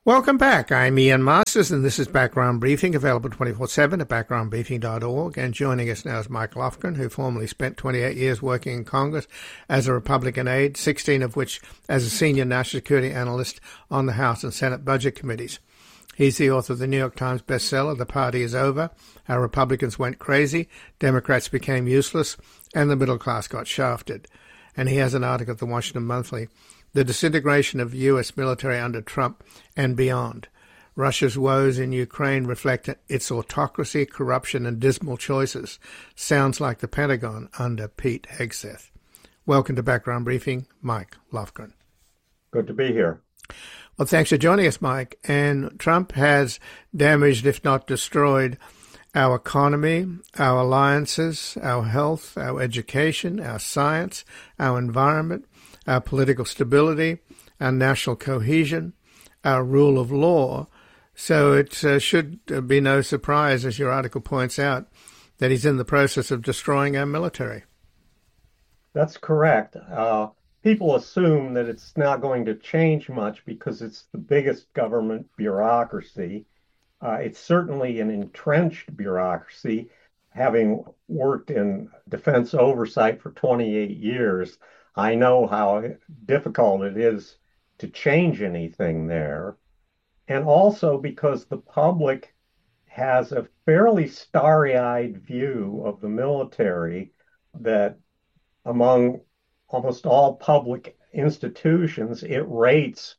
Welcome back. I'm Ian Masters, and this is Background Briefing, available 24/7 at backgroundbriefing.org. And joining us now is Mike Lofgren, who formerly spent 28 years working in Congress as a Republican aide, 16 of which as a senior national security analyst on the House and Senate Budget Committees. He's the author of the New York Times bestseller, The Party is Over, How Republicans Went Crazy, Democrats Became Useless, and the Middle Class Got Shafted. And he has an article at the Washington Monthly, The Disintegration of U.S. Military Under Trump and Beyond. Russia's woes in Ukraine reflect its autocracy, corruption, and dismal choices. Sounds like the Pentagon under Pete Hegseth. Welcome to Background Briefing, Mike Lofgren. Good to be here. Well, thanks for joining us, Mike. And Trump has damaged, if not destroyed, our economy, our alliances, our health, our education, our science, our environment, our political stability, our national cohesion, our rule of law. So it should be no surprise, as your article points out, that he's in the process of destroying our military. That's correct. People assume that it's not going to change much because it's the biggest government bureaucracy. It's certainly an entrenched bureaucracy. Having worked in defense oversight for 28 years, I know how difficult it is to change anything there. And also because the public has a fairly starry-eyed view of the military that among almost all public institutions, it rates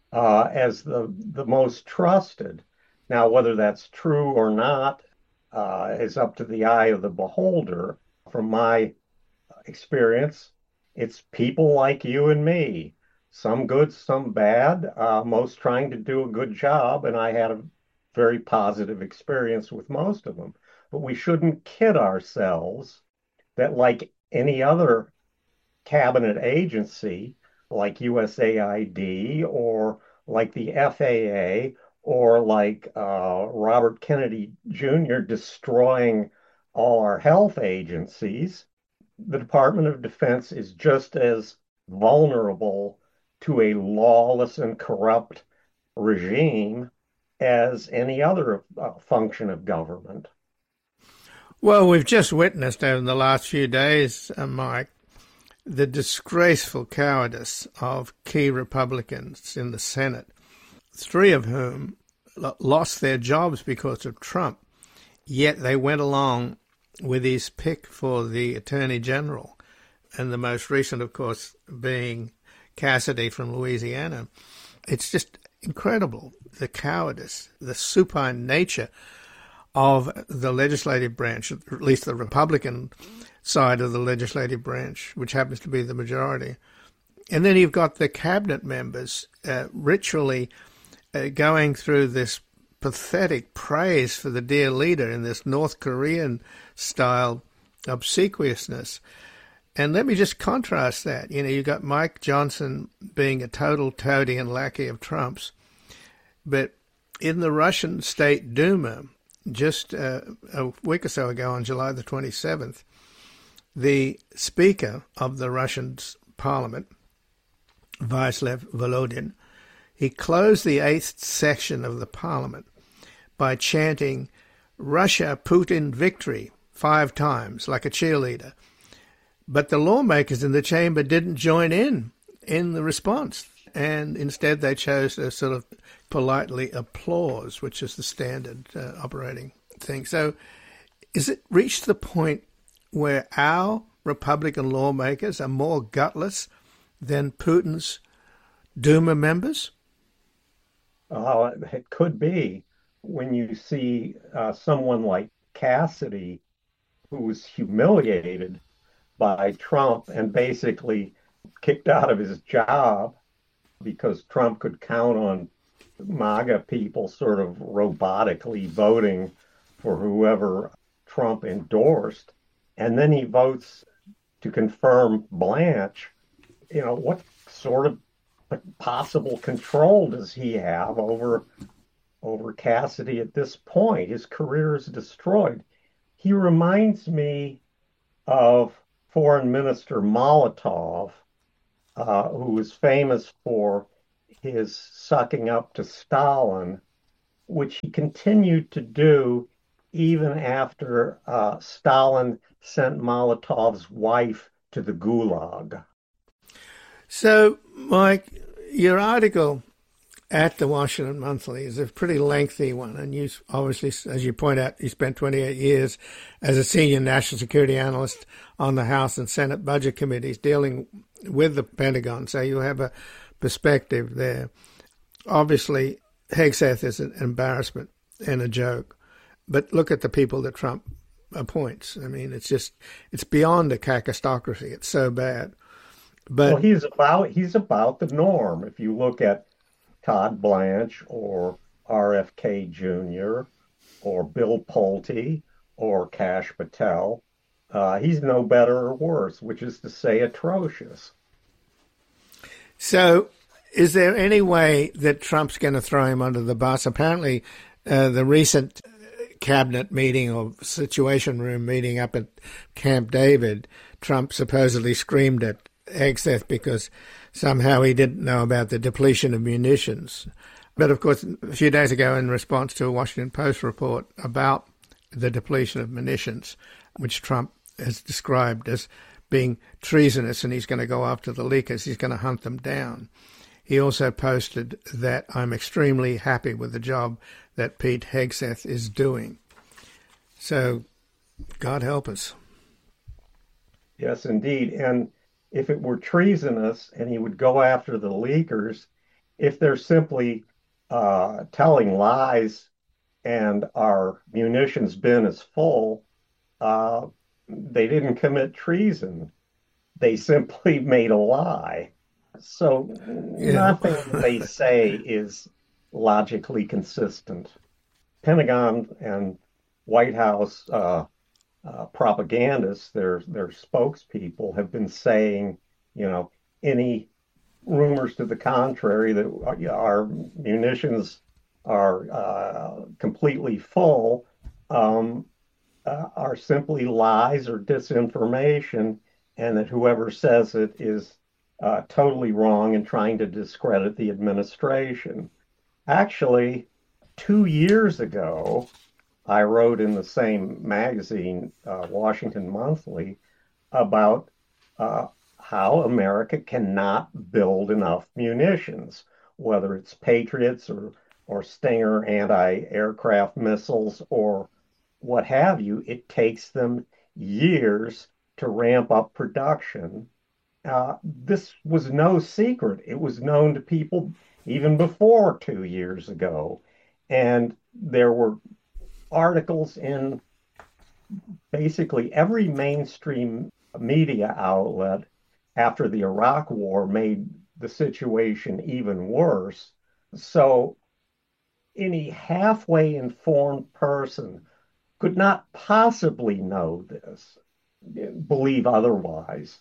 as the most trusted. Now, whether that's true or not is up to the eye of the beholder. From my experience, it's people like you and me, some good, some bad, most trying to do a good job, and I had a very positive experience with most of them. But we shouldn't kid ourselves that like any other cabinet agency, like USAID or like the FAA or like Robert Kennedy Jr. destroying all our health agencies, the Department of Defense is just as vulnerable to a lawless and corrupt regime as any other function of government. Well, we've just witnessed over the last few days, Mike, the disgraceful cowardice of key Republicans in the Senate, three of whom lost their jobs because of Trump, yet they went along with his pick for the Attorney General, and the most recent, of course, being Cassidy from Louisiana. It's just incredible, the cowardice, the supine nature of the legislative branch, at least the Republican side of the legislative branch, which happens to be the majority. And then you've got the cabinet members ritually going through this pathetic praise for the dear leader in this North Korean-style obsequiousness. And let me just contrast that. You know, you've got Mike Johnson being a total toady and lackey of Trump's. But in the Russian State Duma, just a week or so ago on July the 27th, the Speaker of the Russian Parliament, Vyacheslav Volodin, he closed the 8th session of the Parliament by chanting, "Russia, Putin, victory," 5 times, like a cheerleader. But the lawmakers in the chamber didn't join in the response, and instead they chose to sort of politely applause, which is the standard operating thing. So is it reached the point where our Republican lawmakers are more gutless than Putin's Duma members? It could be. When you see someone like Cassidy, who was humiliated by Trump and basically kicked out of his job because Trump could count on MAGA people sort of robotically voting for whoever Trump endorsed, and then he votes to confirm Blanche. You know, what sort of possible control does he have over Cassidy at this point? His career is destroyed. He reminds me of Foreign Minister Molotov, who was famous for his sucking up to Stalin, which he continued to do even after Stalin sent Molotov's wife to the Gulag. So, Mike, your article at the Washington Monthly is a pretty lengthy one, and you obviously, as you point out, you spent 28 years as a senior national security analyst on the House and Senate budget committees dealing with the Pentagon, so you have a perspective there. Obviously, Hegseth is an embarrassment and a joke, but look at the people that Trump appoints. I mean, it's beyond a cacistocracy. It's so bad. Well, But he's about the norm. If you look at Todd Blanche or RFK Jr. or Bill Pulte or Kash Patel, he's no better or worse, which is to say atrocious. so, is there any way that Trump's going to throw him under the bus? Apparently, the recent cabinet meeting or situation room meeting up at Camp David, Trump supposedly screamed at Hegseth because somehow he didn't know about the depletion of munitions. But of course, a few days ago, in response to a Washington Post report about the depletion of munitions, which Trump has described as being treasonous and he's going to go after the leakers, he's going to hunt them down. He also posted that I'm extremely happy with the job that Pete Hegseth is doing. So, God help us. Yes, indeed. And if it were treasonous and he would go after the leakers, if they're simply telling lies and our munitions bin is full, uh, they didn't commit treason. They simply made a lie. So Yeah. nothing they say is logically consistent. Pentagon and White House propagandists, their spokespeople, have been saying, any rumors to the contrary that our munitions are completely full are simply lies or disinformation, and that whoever says it is totally wrong and trying to discredit the administration. Actually, 2 years ago, I wrote in the same magazine, Washington Monthly, about how America cannot build enough munitions, whether it's Patriots or Stinger anti-aircraft missiles or what have you. It takes them years to ramp up production. This was no secret. It was known to people even before 2 years ago. And there were articles in basically every mainstream media outlet after the Iraq War made the situation even worse. So any halfway informed person could not possibly know this, believe otherwise.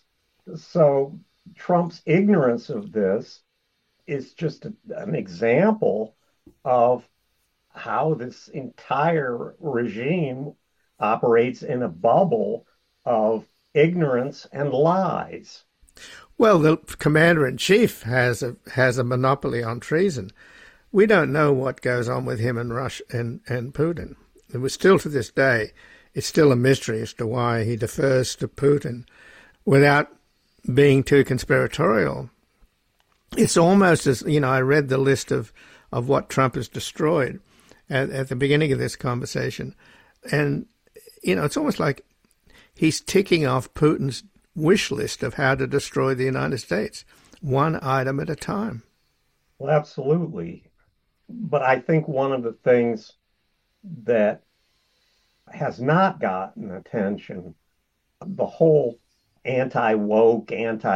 So Trump's ignorance of this is just an example of how this entire regime operates in a bubble of ignorance and lies. Well, the commander in chief has a monopoly on treason. We don't know what goes on with him and Russia and Putin. It was still to this day, it's still a mystery as to why he defers to Putin without being too conspiratorial. It's almost as, I read the list of what Trump has destroyed at the beginning of this conversation. And, it's almost like he's ticking off Putin's wish list of how to destroy the United States, one item at a time. Well, absolutely. But I think one of the things that has not gotten attention, the whole anti-woke,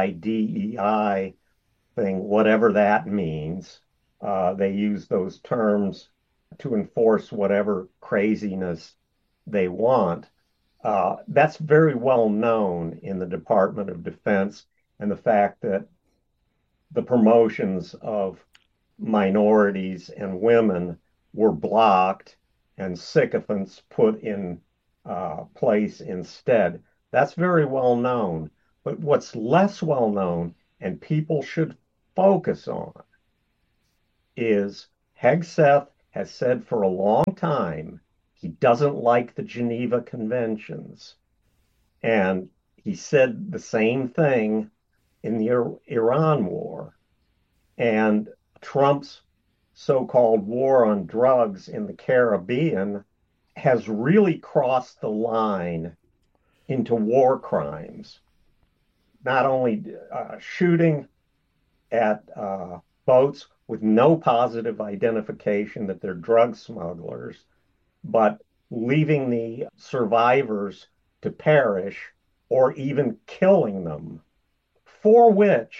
anti-DEI thing, whatever that means, they use those terms to enforce whatever craziness they want. That's very well known in the Department of Defense, and the fact that the promotions of minorities and women were blocked and sycophants put in place instead. That's very well known. But what's less well known and people should focus on is Hegseth has said for a long time he doesn't like the Geneva Conventions. And he said the same thing in the Iran war. And Trump's so-called war on drugs in the Caribbean has really crossed the line into war crimes, not only shooting at boats with no positive identification that they're drug smugglers, but leaving the survivors to perish or even killing them, for which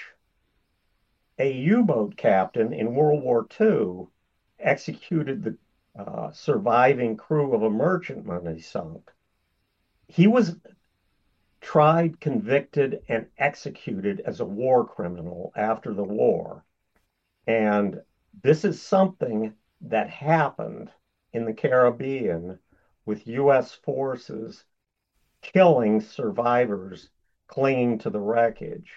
a U-boat captain in World War II executed the surviving crew of a merchantman he sunk. He was tried, convicted, and executed as a war criminal after the war. And this is something that happened in the Caribbean with U.S. forces killing survivors clinging to the wreckage.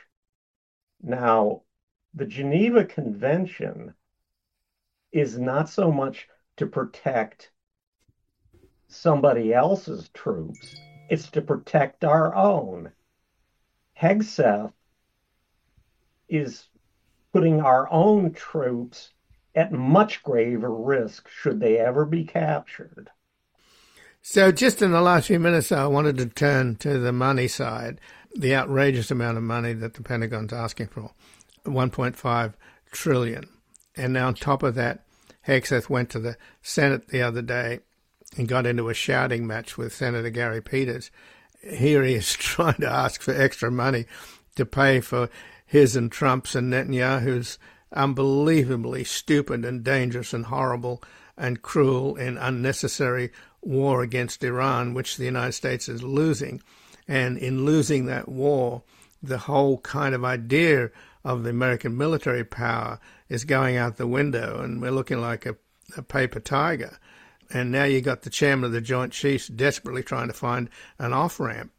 Now, the Geneva Convention is not so much to protect somebody else's troops, it's to protect our own. Hegseth is putting our own troops at much graver risk should they ever be captured. So just in the last few minutes, I wanted to turn to the money side, the outrageous amount of money that the Pentagon's asking for, 1.5 trillion. And now on top of that, Hegseth went to the Senate the other day and got into a shouting match with Senator Gary Peters. Here he is trying to ask for extra money to pay for his and Trump's and Netanyahu's unbelievably stupid and dangerous and horrible and cruel and unnecessary war against Iran, which the United States is losing. And in losing that war, the whole kind of idea of the American military power is going out the window, and we're looking like a paper tiger. And now you got the chairman of the Joint Chiefs desperately trying to find an off-ramp.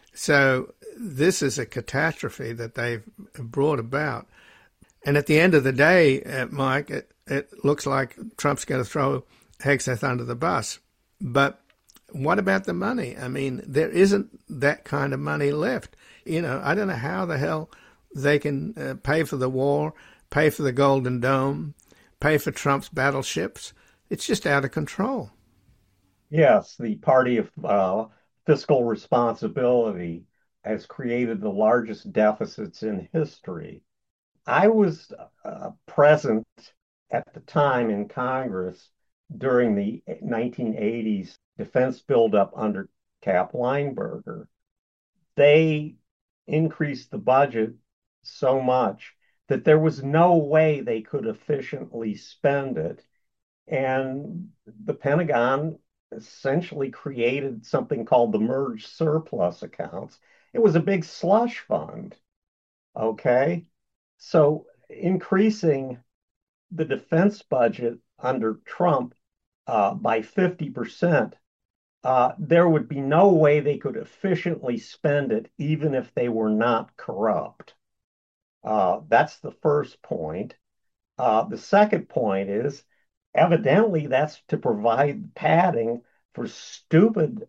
So this is a catastrophe that they've brought about. And at the end of the day, Mike, it looks like Trump's going to throw Hegseth under the bus. But what about the money? I mean, there isn't that kind of money left. You know, I don't know how the hell they can pay for the war, pay for the Golden Dome, pay for Trump's battleships. It's just out of control. Yes, the party of fiscal responsibility has created the largest deficits in history. I was present at the time in Congress during the 1980s defense buildup under Cap Weinberger. They increased the budget so much that there was no way they could efficiently spend it. And the Pentagon essentially created something called the merged surplus accounts. It was a big slush fund. Okay. So increasing the defense budget under Trump by 50%, there would be no way they could efficiently spend it, even if they were not corrupt. That's the first point. The second point is evidently that's to provide padding for stupid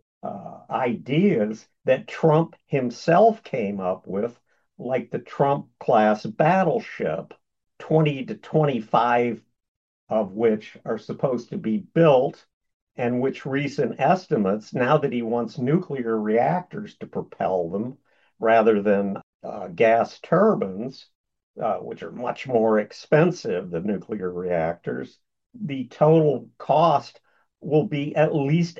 ideas that Trump himself came up with, like the Trump class battleship, 20 to 25 of which are supposed to be built, and which recent estimates, now that he wants nuclear reactors to propel them rather than gas turbines, which are much more expensive than nuclear reactors, the total cost will be at least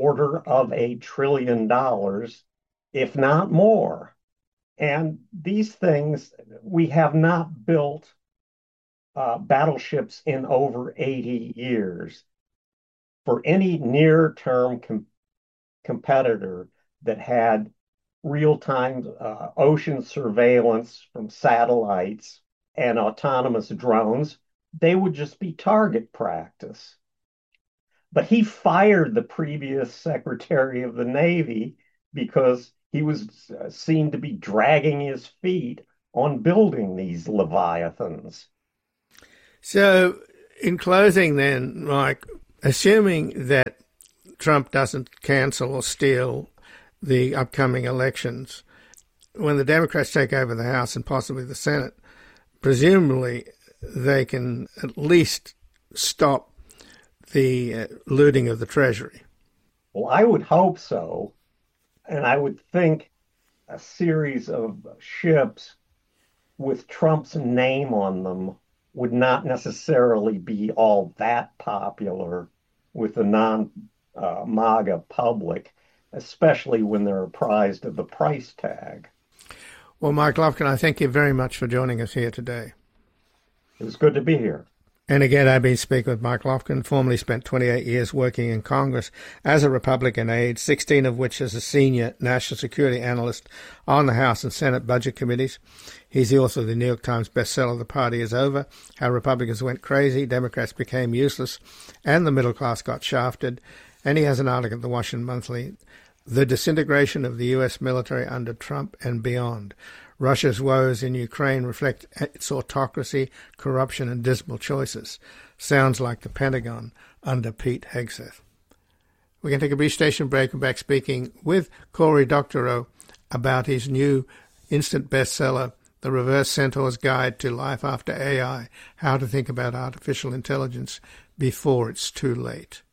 $250 billion, if not more. And these things, we have not built battleships in over 80 years. For any near-term competitor that had real-time ocean surveillance from satellites and autonomous drones, they would just be target practice. But he fired the previous Secretary of the Navy because he was seen to be dragging his feet on building these Leviathans. So In closing then, Mike, assuming that Trump doesn't cancel or steal the upcoming elections, when the Democrats take over the House and possibly the Senate, presumably they can at least stop the looting of the Treasury. Well, I would hope so. And I would think a series of ships with Trump's name on them would not necessarily be all that popular with the non-MAGA public, especially when they're apprised of the price tag. Well, Mike Lofgren, I thank you very much for joining us here today. It was good to be here. And again, I've been speaking with Mike Lofgren, formerly spent 28 years working in Congress as a Republican aide, 16 of which as a senior national security analyst on the House and Senate budget committees. He's the author of the New York Times bestseller, The Party Is Over, How Republicans Went Crazy, Democrats Became Useless, and the Middle Class Got Shafted. And he has an article at the Washington Monthly, The Disintegration of the U.S. Military Under Trump and Beyond. Russia's woes in Ukraine reflect its autocracy, corruption, and dismal choices. Sounds like the Pentagon under Pete Hegseth. We're going to take a brief station break and back speaking with Cory Doctorow about his new instant bestseller, The Reverse Centaur's Guide to Life After AI, How to Think About Artificial Intelligence Before It's Too Late.